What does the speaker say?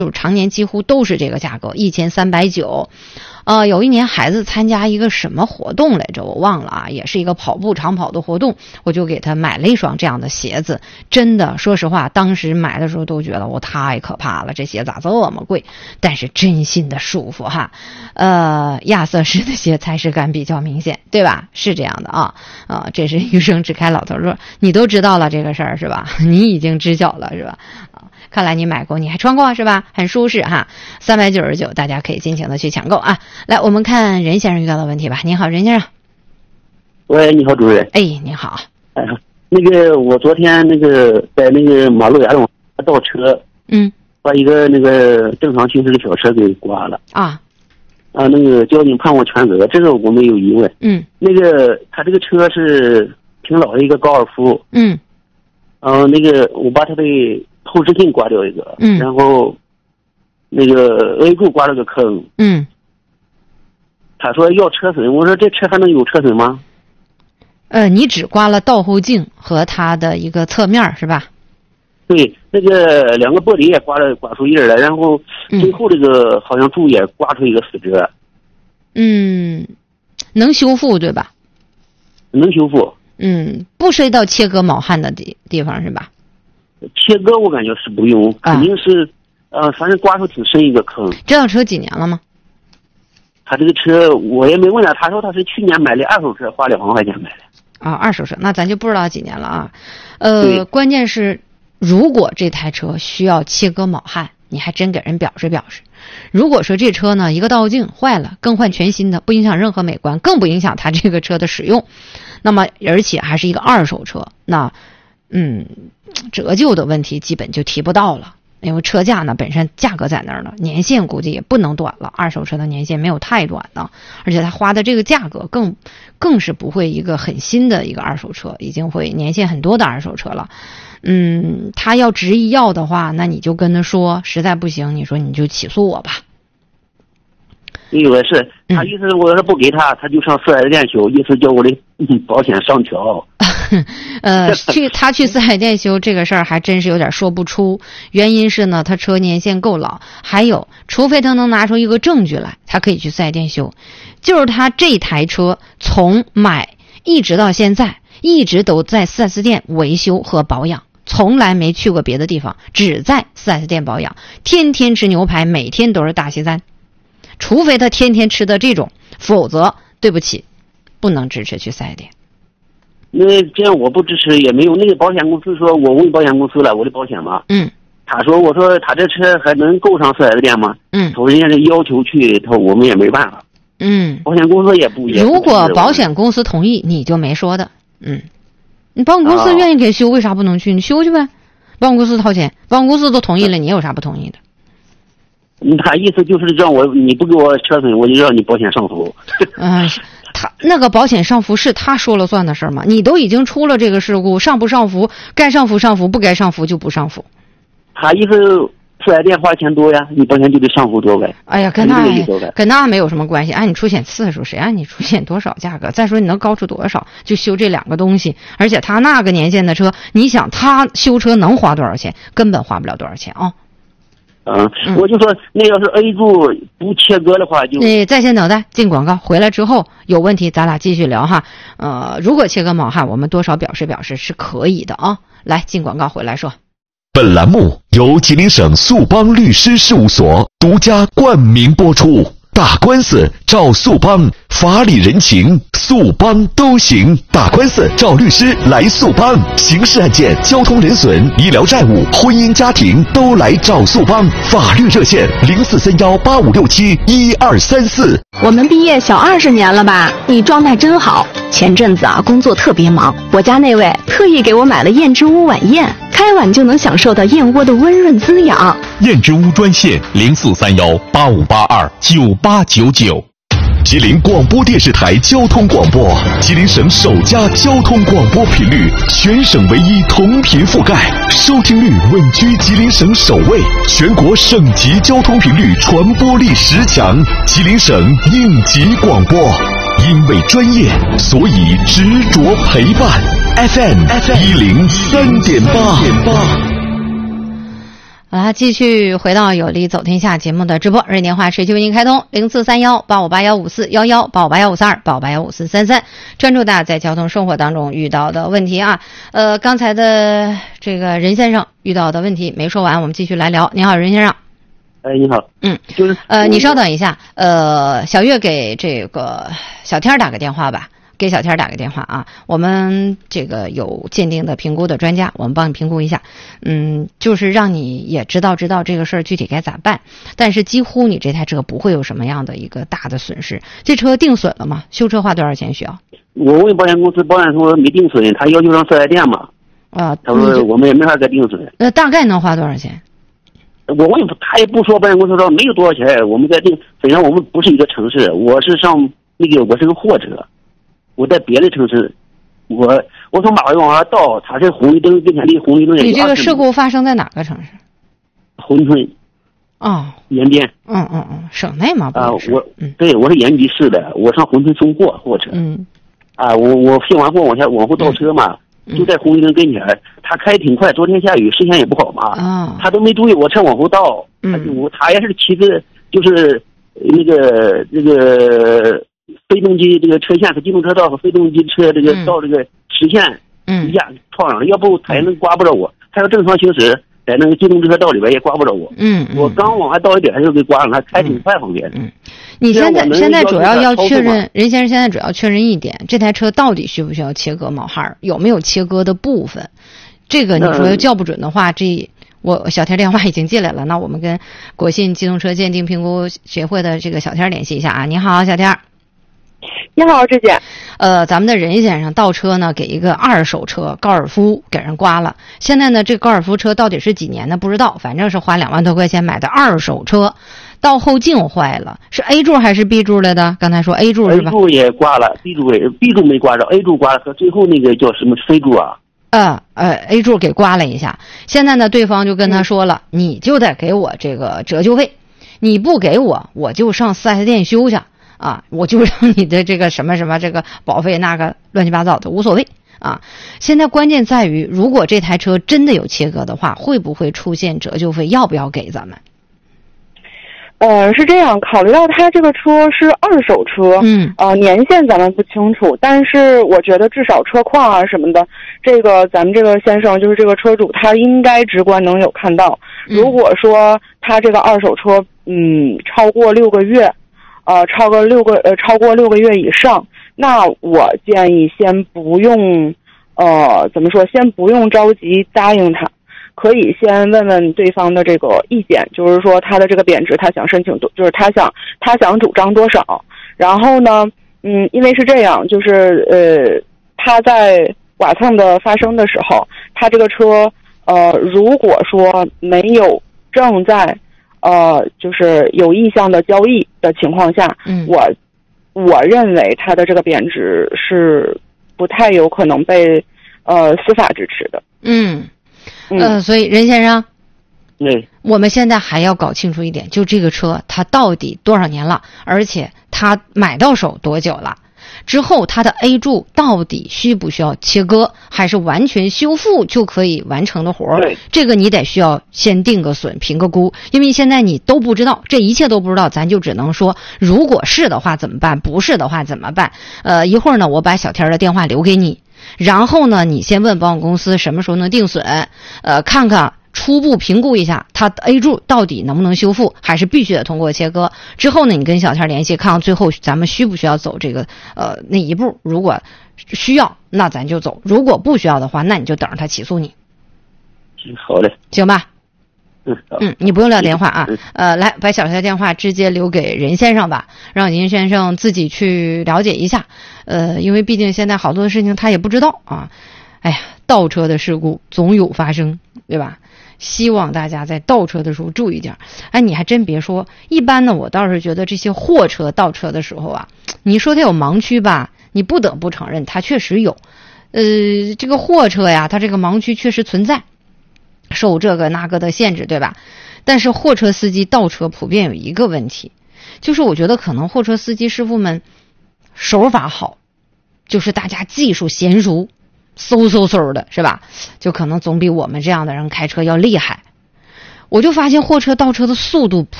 就是常年几乎都是这个价格，1390。有一年孩子参加一个什么活动来着，我忘了啊，也是一个跑步长跑的活动，我就给他买了一双这样的鞋子。真的，说实话，当时买的时候都觉得我太可怕了，这鞋咋这么贵？但是真心的舒服哈。亚瑟士的鞋踩屎感比较明显，对吧？是这样的啊。这是余生只开老头乐，你都知道了这个事儿是吧？你已经知晓了是吧？看来你买过，你还穿过是吧？很舒适哈，399，大家可以尽情的去抢购啊！来，我们看任先生遇到的问题吧。您好，任先生。 喂，你好，主任。 哎，你好。 那个我昨天在那个马路牙上倒车，把一个那个正常行驶的小车给刮了那个交警判我全责，这个我没有疑问。那个他这个车是挺老的一个高尔夫。那个我把他的后视镜刮掉一个，然后那个 A 柱刮了个坑。他说要车损，我说这车还能有车损吗？ 你只刮了倒后镜和它的一个侧面是吧？ 对，那个两个玻璃也刮出印来，然后最后这个好像柱也刮出一个死折。 能修复对吧？ 能修复。 不涉及到切割铆焊的地方是吧？ 切割我感觉是不用，肯定是反正刮出挺深一个坑。 这辆车几年了吗？ 他这个车我也没问他，他说他是去年买的二手车，花2万块钱买的。 二手车，那咱就不知道几年了啊。关键是如果这台车需要切割铆焊，你还真给人表示表示。如果说这车呢一个倒镜坏了，更换全新的，不影响任何美观，更不影响它这个车的使用，那么而且还是一个二手车，那折旧的问题基本就提不到了，因为车价呢本身价格在那儿呢，年限估计也不能短了，二手车的年限没有太短的，而且他花的这个价格更是不会一个很新的一个二手车，已经会年限很多的二手车了。他要执意要的话，那你就跟他说，实在不行你说你就起诉我吧。 以为是他意思，我要是不给他，他就上4S店修，意思叫我的保险上调。 他去4S店修这个事儿还真是有点说不出，原因是呢，他车年限够老，还有除非他能拿出一个证据来，他可以去4S店修。就是他这台车从买一直到现在，一直都在4S店维修和保养，从来没去过别的地方，只在4S店保养，天天吃牛排，每天都是大西餐。除非他天天吃的这种，否则对不起，不能支持去4S店。 那这样我不支持也没有，那个保险公司说，我问保险公司了我的保险嘛，他说我说他这车还能够上4S店吗？说人家这要求去，我们也没办法。保险公司也不如果保险公司同意，你就没说的。你保险公司愿意给修，为啥不能去？你修去呗，保险公司掏钱，保险公司都同意了，你有啥不同意的？ 他意思就是让你不给我车损，我就让你保险上浮。 他那个保险上浮是他说了算的事吗？你都已经出了这个事故，上不上浮，该上浮上浮，不该上浮就不上浮。 他意思4S店花钱多呀，你保险就得上浮多呗。 哎呀，跟那没有什么关系，按你出险次数，谁按你出险多少价格？再说你能高出多少就修这两个东西，而且他那个年限的车，你想他修车能花多少钱？根本花不了多少钱啊。 我就说那要是 A 柱不切割的话，就你在线等待进广告，回来之后有问题咱俩继续聊哈。如果切割铆焊，我们多少表示是可以的啊。来进广告回来说。 本栏目由吉林省速邦律师事务所独家冠名播出。打官司找速邦，法理人情速邦都行。打官司找律师来速邦，刑事案件、交通人损、医疗债务、婚姻家庭都来找速邦。法律热线043185671234。 我们毕业小20年了吧？你状态真好。前阵子工作特别忙，我家那位特意给我买了燕之屋晚宴，开碗就能享受到燕窝的温润滋养。 燕之屋专线043185829899。 吉林广播电视台交通广播，吉林省首家交通广播频率，全省唯一同频覆盖，收听率稳居吉林省首位，全国省级交通频率传播力10强，吉林省应急广播。因为专业，所以执着陪伴。FM 103.8。 好了，继续回到有理走天下节目的直播，热线电话持续为您开通04318581541185815285815433，专注大家在交通生活当中遇到的问题啊。刚才的这个任先生遇到的问题没说完，我们继续来聊。你好，任先生。 你好。就是你稍等一下，小月给这个小天打个电话吧。给小天打个电话啊，我们这个有鉴定的评估的专家，我们帮你评估一下，就是让你也知道这个事儿具体该咋办。但是几乎你这台车不会有什么样的一个大的损失。这车定损了吗？修车花多少钱需要？ 我问保险公司，保险说没定损，他要求上4S店嘛。他说我们也没法给定损。 大概能花多少钱？ 我问他也不说，保险公司说没有多少钱，我们在定。本身我们不是一个城市，我是个货车。我在别的城市，我从马路往上倒，它是红绿灯跟前离红绿灯。 你这个事故发生在哪个城市？ 珲春。延边。 省内吗？ 对，我是延吉市的，我上珲春送货车。我卸完货往后倒车嘛，就在红绿灯跟前，他开挺快，昨天下雨，视线也不好嘛，他都没注意我车往后倒，他也是骑着就是那个非动机这个车线和机动车道和非动机车这个到这个实线一下撞上了，要不他也能刮不着我，他要正常行驶在那个机动车道里边也刮不着我。我刚往下倒一点他就给刮上，他开挺快方便。 你现在主要要确认，任先生现在主要确认一点，这台车到底需不需要切割铆焊，有没有切割的部分？这个你说要叫不准的话，我小天电话已经进来了，那我们跟国信机动车鉴定评估学会的这个小天联系一下啊。你好，小天。 你好，志姐。 咱们的任先生倒车呢，给一个二手车高尔夫给人刮了。现在呢，这高尔夫车到底是几年的不知道，反正是花2万多块钱买的二手车，倒后镜坏了，是 A 柱还是 B 柱来的？刚才说 A 柱是吧 ？A 柱也刮了 ，B 柱没刮着 ，A 柱刮了，和最后那个叫什么 C 柱啊 ？A 柱给刮了一下。现在呢，对方就跟他说了，你就得给我这个折旧费，你不给我就上4S店修去。我就让你的这个什么这个保费那个乱七八糟的无所谓啊。现在关键在于，如果这台车真的有切割的话，会不会出现折旧费？要不要给咱们？ 是这样，考虑到他这个车是二手车，年限咱们不清楚，但是我觉得至少车况啊什么的，这个咱们这个先生就是这个车主，他应该直观能有看到。如果说他这个二手车，超过6个月。超过6个月以上，那我建议先不用，先不用着急答应他，可以先问问对方的这个意见，就是说他的这个贬值，他想申请就是他想主张多少。然后呢，因为是这样，就是他在剐蹭的发生的时候，他这个车如果说没有正在就是有意向的交易的情况下，我认为他的这个贬值是不太有可能被司法支持的。 所以任先生，我们现在还要搞清楚一点，就这个车它到底多少年了，而且它买到手多久了？之后它的 A 柱到底需不需要切割，还是完全修复就可以完成的活儿？这个你得需要先定个损，评个估，因为现在你都不知道，这一切都不知道，咱就只能说，如果是的话怎么办，不是的话怎么办？一会儿呢，我把小天的电话留给你，然后呢，你先问保险公司什么时候能定损，看看。初步评估一下它 A 柱到底能不能修复，还是必须得通过切割。之后呢，你跟小天联系，看看最后咱们需不需要走这个那一步。如果需要，那咱就走；如果不需要的话，那你就等着他起诉你。 好嘞， 行吧？你不用撂电话啊。来，把小天电话直接留给任先生吧，让任先生自己去了解一下。因为毕竟现在好多的事情他也不知道啊。哎呀，倒车的事故总有发生，对吧？希望大家在倒车的时候注意点。你还真别说，一般呢，我倒是觉得这些货车倒车的时候啊，你说它有盲区吧，你不得不承认它确实有。这个货车呀，它这个盲区确实存在，受这个那个的限制，对吧？但是货车司机倒车普遍有一个问题，就是我觉得可能货车司机师傅们手法好，就是大家技术娴熟。嗖的是吧？就可能总比我们这样的人开车要厉害。 我就发现货车倒车的速度